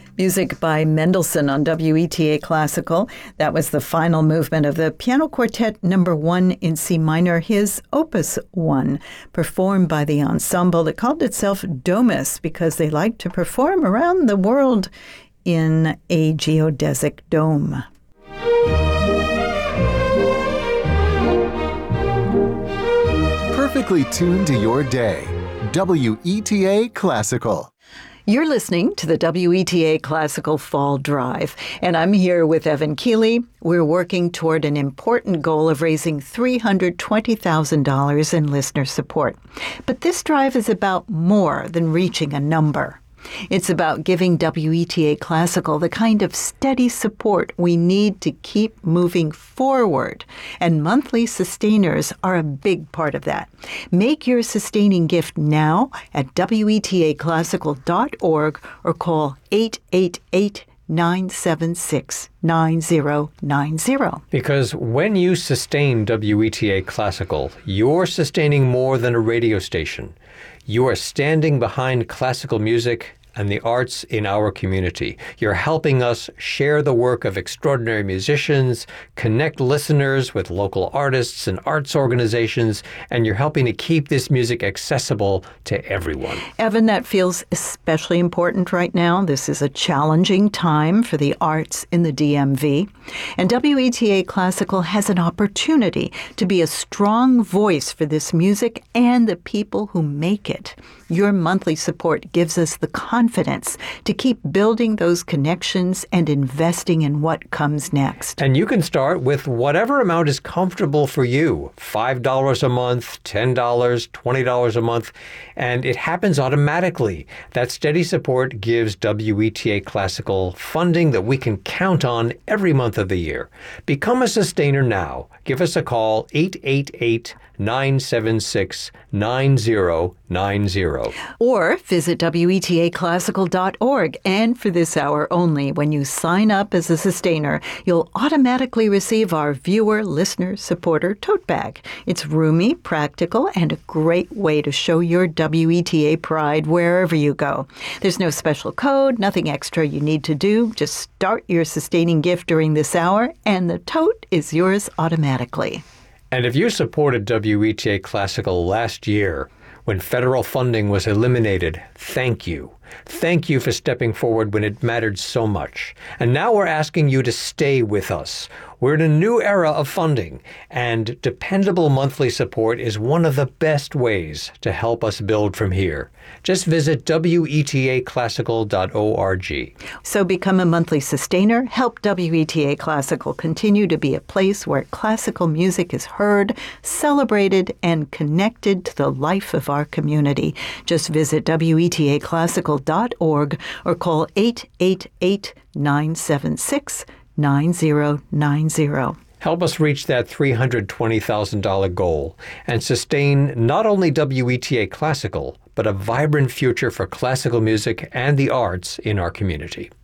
Music by Mendelssohn on WETA Classical. That was the final movement of the Piano Quartet No. 1 in C minor, his Opus 1, performed by the ensemble that called itself Domus because they liked to perform around the world in a geodesic dome. Perfectly tuned to your day. WETA Classical. You're listening to the WETA Classical Fall Drive, and I'm here with Evan Keeley. We're working toward an important goal of raising $320,000 in listener support. But this drive is about more than reaching a number. It's about giving WETA Classical the kind of steady support we need to keep moving forward, and monthly sustainers are a big part of that. Make your sustaining gift now at WETAClassical.org or call 888-976-9090. Because when you sustain WETA Classical, you're sustaining more than a radio station. You are standing behind classical music and the arts in our community. You're helping us share the work of extraordinary musicians, connect listeners with local artists and arts organizations, and you're helping to keep this music accessible to everyone. Evan, that feels especially important right now. This is a challenging time for the arts in the DMV, and WETA Classical has an opportunity to be a strong voice for this music and the people who make it. Your monthly support gives us the confidence to keep building those connections and investing in what comes next. And you can start with whatever amount is comfortable for you. $5 a month, $10, $20 a month, and it happens automatically. That steady support gives WETA Classical funding that we can count on every month of the year. Become a sustainer now. Give us a call, 888-976-9090. Or visit WETAClassical.org. And for this hour only, when you sign up as a sustainer, you'll automatically receive our viewer, listener, supporter tote bag. It's roomy, practical, and a great way to show your WETA pride wherever you go. There's no special code, nothing extra you need to do. Just start your sustaining gift during this hour, and the tote is yours automatically. And if you supported WETA Classical last year, when federal funding was eliminated, thank you. Thank you for stepping forward when it mattered so much. And now we're asking you to stay with us. We're in a new era of funding, and dependable monthly support is one of the best ways to help us build from here. Just visit WETAClassical.org. So become a monthly sustainer. Help WETA Classical continue to be a place where classical music is heard, celebrated, and connected to the life of our community. Just visit WETAClassical.org or call 888-976-9090. Help us reach that $320,000 goal and sustain not only WETA Classical, but a vibrant future for classical music and the arts in our community.